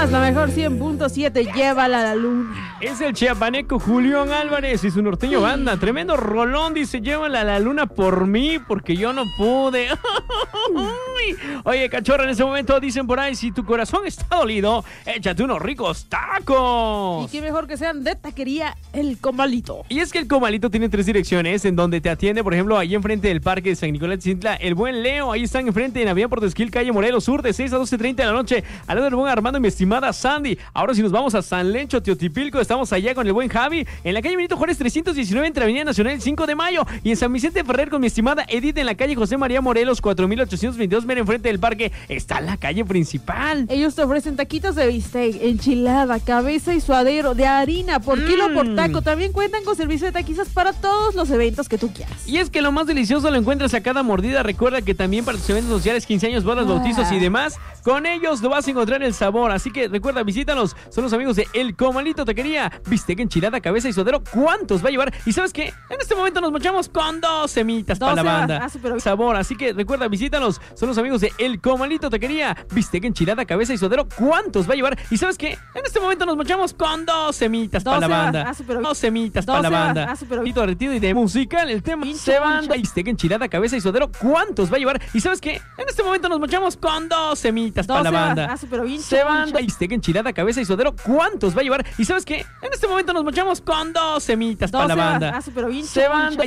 escuchas la mejor 100.7, llévala a la luna. Es el chiapaneco Julián Álvarez y su norteño banda. Tremendo rolón, dice, llévala a la luna por mí, porque yo no pude. Oye, cachorra, en ese momento dicen por ahí, si tu corazón está dolido, échate unos ricos tacos. Y qué mejor que sean de taquería El Comalito. Y es que El Comalito tiene 3 direcciones en donde te atiende, por ejemplo, ahí enfrente del Parque de San Nicolás de Cintla, El Buen Leo. Ahí están enfrente en Avenida Portesquil, calle Morelos Sur, de 6 a 12:30 de la noche. Al lado del buen Armando y mi estimada Sandy. Ahora si nos vamos a San Lencho, Teotipilco, estamos allá con el buen Javi, en la calle Benito Juárez 319, entre Avenida Nacional el 5 de mayo. Y en San Vicente Ferrer con mi estimada Edith, en la calle José María Morelos 4822, mira, enfrente del parque está la calle principal. Ellos te ofrecen taquitos de bistec, enchilada, cabeza y suadero de harina por kilo o por taco. También cuentan con servicio de taquizas para todos los eventos que tú quieras. Y es que lo más delicioso lo encuentras a cada mordida. Recuerda que también para tus eventos sociales, 15 años, bodas, bautizos y demás, con ellos lo vas a encontrar el sabor. Así que recuerda, visítanos. Son los amigos de El Comalito Taquería. Bistec, enchilada, cabeza y suadero. ¿Cuántos va a llevar? Y ¿sabes qué? En este momento nos mochamos con 2 semitas para la banda. Sabor. Así que recuerda, visítanos. Son los amigos de El Comalito Taquería. Bistec, enchilada, cabeza y suadero. ¿Cuántos va a llevar? Y ¿sabes qué? En este momento nos mochamos con 2 semitas para la banda. 2 semitas para la banda. Pito derretido y de musical. El tema se banda. Bistec, enchilada, cabeza y suadero. ¿Cuántos va a llevar? Y ¿sabes qué? En este momento nos mochamos con 2 semitas para la banda. Se banda. Bistec, enchilada, cabeza y suadero. ¿Cuántos va a llevar? Y ¿sabes qué? En este momento nos mochamos con 2 semitas para la banda. Se banda.